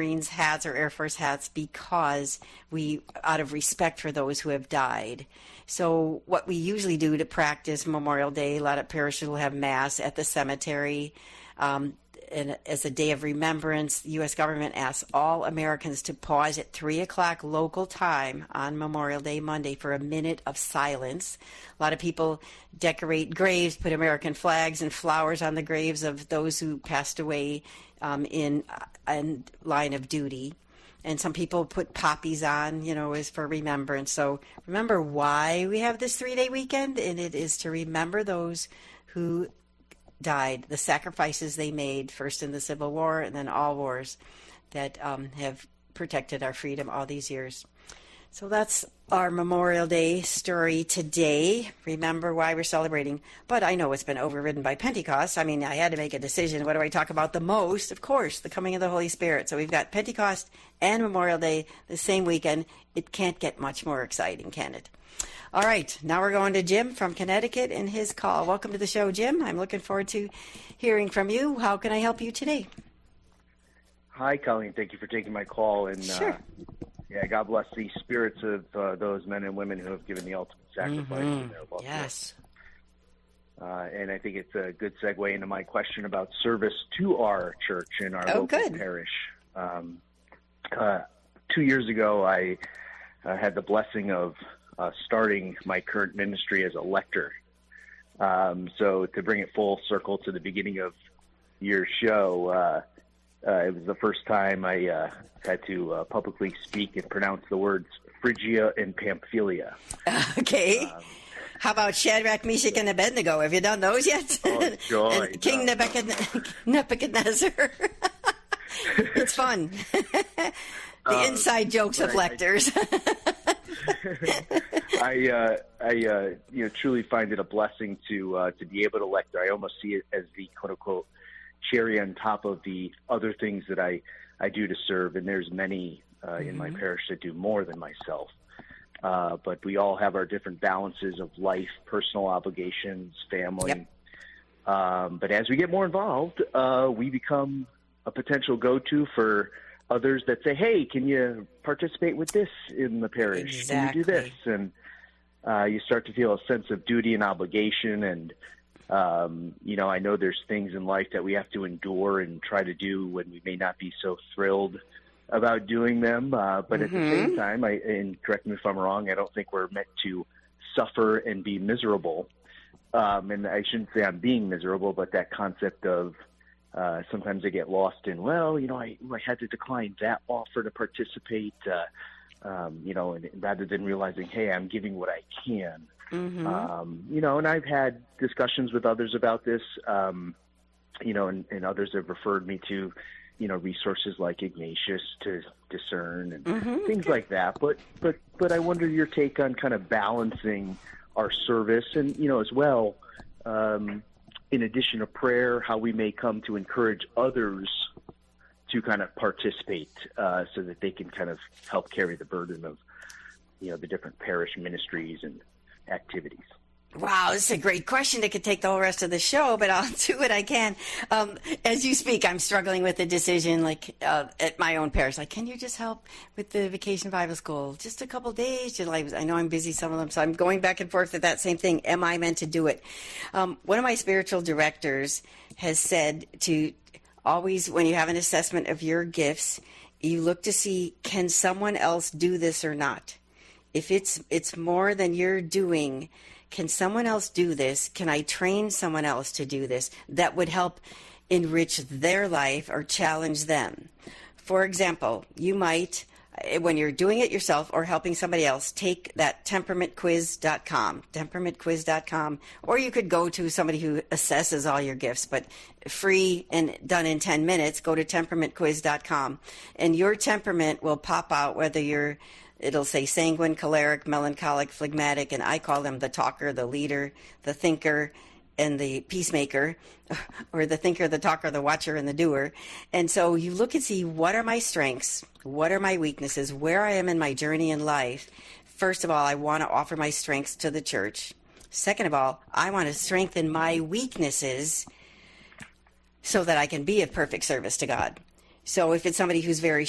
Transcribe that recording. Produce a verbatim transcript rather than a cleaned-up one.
Marines hats or Air Force hats because we, out of respect for those who have died. So what we usually do to practice Memorial Day, a lot of parishes will have Mass at the cemetery. Um, and as a day of remembrance, the U S government asks all Americans to pause at three o'clock local time on Memorial Day Monday for a minute of silence. A lot of people decorate graves, put American flags and flowers on the graves of those who passed away um, in, in line of duty. And some people put poppies on, you know, as for remembrance. So remember why we have this three-day weekend, and it is to remember those who died, the sacrifices they made, first in the Civil War and then all wars that um, have protected our freedom all these years. So that's our Memorial Day story today. Remember why we're celebrating. But I know it's been overridden by Pentecost. I mean, I had to make a decision. What do I talk about the most? Of course, the coming of the Holy Spirit. So we've got Pentecost and Memorial Day the same weekend. It can't get much more exciting, can it? All right, now we're going to Jim from Connecticut and his call. Welcome to the show, Jim. I'm looking forward to hearing from you. How can I help you today? Hi, Colleen. Thank you for taking my call. And sure. Uh, yeah, God bless the spirits of uh, those men and women who have given the ultimate sacrifice Mm-hmm. in their loved Yes. Uh, and I think it's a good segue into my question about service to our church and our Oh, local good. parish. Um, uh, two years ago, I uh, had the blessing of uh, starting my current ministry as a lector. Um, so to bring it full circle to the beginning of your show, uh, uh, it was the first time I uh, had to uh, publicly speak and pronounce the words Phrygia and Pamphylia. Okay. Um, How about Shadrach, Meshach, and Abednego? Have you done those yet? Oh, joy. And King no. Nebuchadnezzar. Nebuchadnezzar. It's fun. The Um, inside jokes of right, lectors. I, uh, I, uh, you know, truly find it a blessing to uh, to be able to lecture. I almost see it as the quote unquote cherry on top of the other things that I, I do to serve. And there's many uh, mm-hmm. in my parish that do more than myself. Uh, but we all have our different balances of life, personal obligations, family. Yep. Um, but as we get more involved, uh, we become a potential go-to for others that say, hey, can you participate with this in the parish? Exactly. Can you do this? And uh, you start to feel a sense of duty and obligation. And, um, you know, I know there's things in life that we have to endure and try to do when we may not be so thrilled about doing them. Uh, but mm-hmm. at the same time, I, and correct me if I'm wrong, I don't think we're meant to suffer and be miserable. Um, and I shouldn't say I'm being miserable, but that concept of uh, sometimes I get lost in, well, you know, I, I had to decline that offer to participate, uh, um, you know, and rather than realizing, hey, I'm giving what I can. Mm-hmm. Um, you know, and I've had discussions with others about this, um, you know, and, and others have referred me to, you know, resources like Ignatius to discern and mm-hmm. things like that. But, but, but I wonder your take on kind of balancing our service and, you know, as well, um, in addition to prayer, how we may come to encourage others to kind of participate uh, so that they can kind of help carry the burden of, you know, the different parish ministries and activities. Wow, this is a great question that could take the whole rest of the show, but I'll do what I can. Um, as you speak, I'm struggling with a decision, like uh, at my own parish. Like, can you just help with the Vacation Bible School? Just a couple days. Just like, I know I'm busy, some of them, so I'm going back and forth with that same thing. Am I meant to do it? Um, one of my spiritual directors has said to always, when you have an assessment of your gifts, you look to see, can someone else do this or not? If it's it's more than you're doing, can someone else do this? Can I train someone else to do this that would help enrich their life or challenge them? For example, you might, when you're doing it yourself or helping somebody else, take that temperament quiz dot com, temperament quiz dot com, or you could go to somebody who assesses all your gifts, but free and done in ten minutes, go to temperament quiz dot com, and your temperament will pop out whether you're It'll say sanguine, choleric, melancholic, phlegmatic, and I call them the talker, the leader, the thinker, and the peacemaker, or the thinker, the talker, the watcher, and the doer. And so you look and see, what are my strengths? What are my weaknesses? Where I am in my journey in life. First of all, I want to offer my strengths to the church. Second of all, I want to strengthen my weaknesses so that I can be of perfect service to God. So if it's somebody who's very